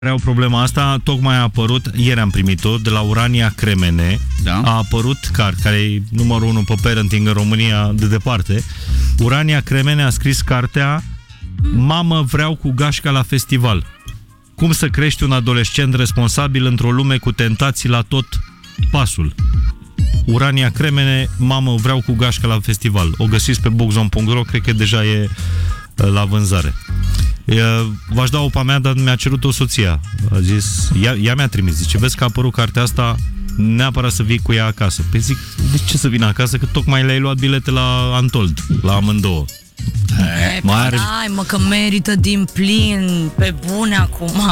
Au problema asta, tocmai a apărut, ieri am primit-o, de la Urania Cremene, da? A apărut care e numărul 1 pe parenting în România de departe. Urania Cremene a scris cartea Mamă, vreau cu gașca la festival. Cum să crești un adolescent responsabil într-o lume cu tentații la tot pasul. Urania Cremene, Mamă, vreau cu gașca la festival. O găsiți pe bookzone.ro, cred că deja e la vânzare. V-aș da opa mea, dar mi-a cerut-o soția. A zis, ea mi-a trimis, zice, vezi că a apărut cartea asta, neapărat să vii cu ea acasă. Păi zic, de ce să vin acasă? Că tocmai le-ai luat bilete la Antold, la amândouă. Hai mă, că merită din plin, pe bune acum.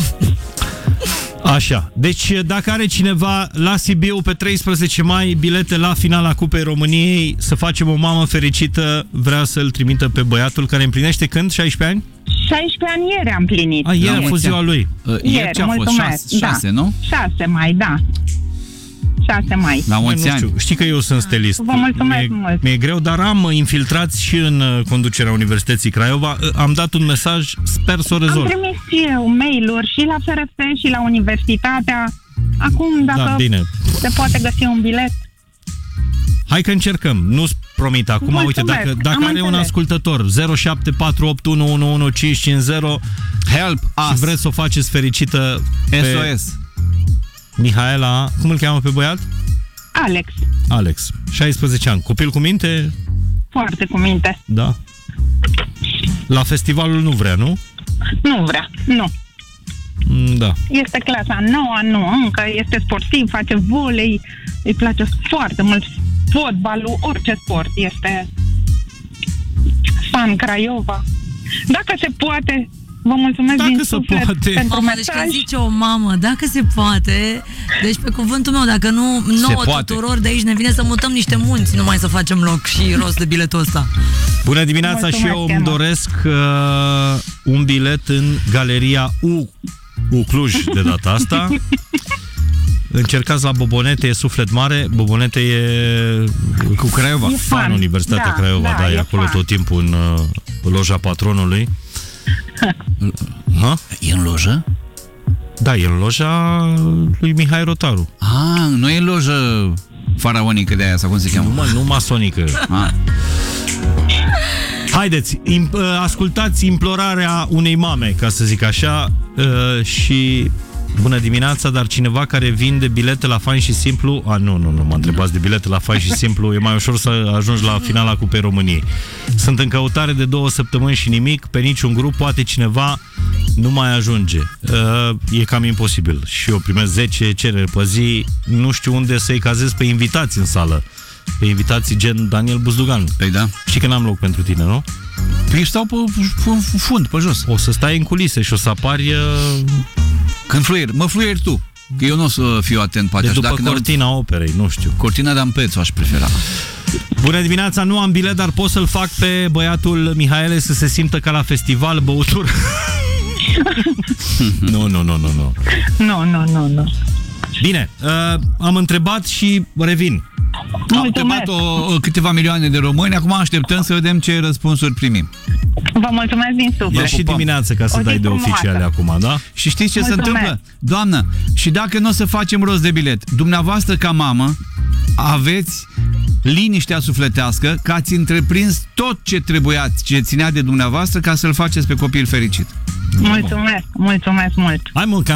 Așa, deci dacă are cineva la Sibiu pe 13 mai bilete la finala Cupei României, să facem o mamă fericită, vrea să-l trimită pe băiatul care împlinește când? 16 ani? 16 ani ieri am plinit. Ieri a fost ziua lui. Ieri ce a fost? 6, nu? 6 mai, da. 6 mai. La mulți ani. Știi că eu sunt stilist. Vă mulțumesc mult. Mi-e greu, dar am infiltrați și în conducerea Universității Craiova. Am dat un mesaj, sper să o rezolv. Am trimis și eu mail-uri și la FRF și la Universitatea. Acum, dacă se poate găsi un bilet. Hai că încercăm. Nu-ți promit acum. Mulțumesc. Uite, dacă are un ascultător 0748111550 Help us. și vreți să o faceți fericită SOS. Mihaela, cum îl cheamă pe băiat? Alex. 16 ani. Copil cu minte? Foarte cu minte. Da. La festivalul nu vrea, nu? Nu vrea, nu. Da. Este clasa 9, nu, încă este sportiv, face volei, îi place foarte mult fotbalul, orice sport, este fan Craiova. Dacă se poate, vă mulțumesc din suflet pentru mamă, mesaj. deci când zice o mamă, dacă se poate, deci pe cuvântul meu, dacă nu nouă tuturor de aici ne vine să mutăm niște munți, numai să facem loc și rost de biletul ăsta. Bună dimineața. Mulțumesc, și eu îmi doresc un bilet în Galeria U Cluj de data asta. Încercați la Bobonete, e suflet mare. Bobonete e cu Craiova, fan Universitatea Craiova, da, e acolo tot timpul în loja patronului. E în lojă? Da, e în loja lui Mihai Rotaru. Nu e în lojă faraonică de aia, sau cum se cheamă? Nu masonică. Haideți, ascultați implorarea unei mame, ca să zic așa, și bună dimineața, dar cineva care vinde bilete la Fain și Simplu... Nu mă întrebați de bilete la Fain și Simplu, e mai ușor să ajungi la finala Cupei României. Sunt în căutare de 2 săptămâni și nimic, pe niciun grup, poate cineva nu mai ajunge. E cam imposibil. Și eu primesc 10 cereri pe zi, nu știu unde să-i cazez pe invitați în sală. Pe invitații gen Daniel Buzdugan. Păi da. Știi că n-am loc pentru tine, nu? Păi stau pe fund, pe jos. O să stai în culise și o să apari... Când mă fluieri tu. Că eu nu o să fiu atent, poate. De după cortina operei, nu știu. Cortina de Ampețu aș prefera. Bună dimineața, nu am bilet, dar pot să-l fac pe băiatul Mihaele să se simtă ca la festival, băutură. Nu. Nu. Bine, am întrebat și revin. Am întrebat câteva milioane de români, acum așteptăm să vedem ce răspunsuri primim. Vă mulțumesc din suflet. Ia și dimineața ca să dai de oficiale acum, da? Și știți ce se întâmplă? Doamnă, și dacă nu o să facem rost de bilet, dumneavoastră ca mamă aveți liniștea sufletească că ați întreprins tot ce trebuiați, ce ținea de dumneavoastră ca să-l faceți pe copil fericit. Mulțumesc mult. Hai mă,